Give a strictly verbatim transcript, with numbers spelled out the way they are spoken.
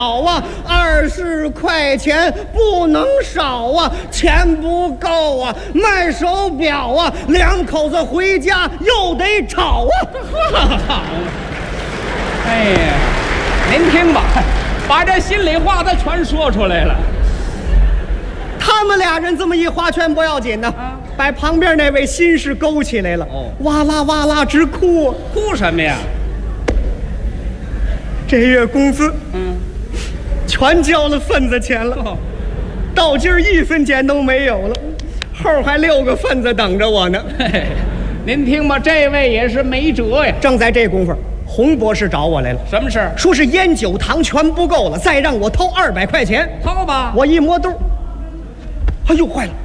好啊，二十块钱不能少啊，钱不够啊，卖手表啊，两口子回家又得吵啊。 好，哎呀，您听吧，把这心里话他全说出来了。 他们俩人这么一划拳不要紧呢，啊、把旁边那位心事勾起来了，哦，哇啦哇啦直哭啊！ 哭什么呀？ 这月工资， 嗯。 全交了份子钱了，哦、到今儿一分钱都没有了，后还六个份子等着我呢。 嘿嘿，您听吧，这位也是没辙呀。 正在这功夫，洪博士找我来了。 什么事？ 说是烟酒糖全不够了，再让我掏二百块钱。 掏吧。 我一摸兜，哎呦，坏了！